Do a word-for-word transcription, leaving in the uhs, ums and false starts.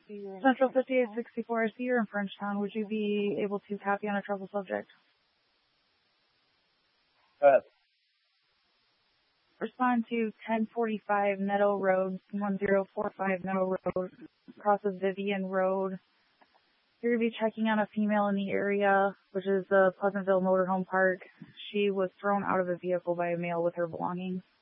Central fifty-eight sixty-four, I see you're in Frenchtown. Would you be able to copy on a trouble subject? Uh, Respond to ten forty-five Meadow Road, one zero four five Meadow Road, crosses Vivian Road. You're going to be checking on a female in the area, which is the Pleasantville Motorhome Park. She was thrown out of a vehicle by a male with her belongings.